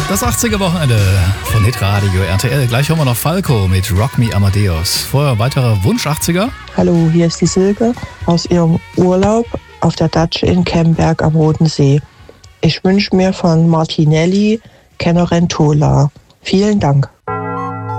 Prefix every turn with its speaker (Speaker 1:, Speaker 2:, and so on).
Speaker 1: Das 80er-Wochenende von Hitradio RTL. Gleich hören wir noch Falco mit Rock Me Amadeus. Vorher weiterer Wunsch 80er.
Speaker 2: Hallo, hier ist die Silke aus ihrem Urlaub auf der Datsche in Kemberg am Roten See. Ich wünsche mir von Martinelli Cenerentola. Vielen Dank.